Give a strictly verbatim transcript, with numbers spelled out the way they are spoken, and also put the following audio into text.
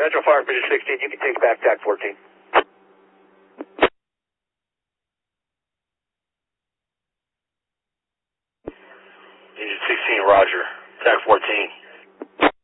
Metro Fire, Bridge sixteen, you can take back T A C fourteen. Engine sixteen, roger. T A C fourteen.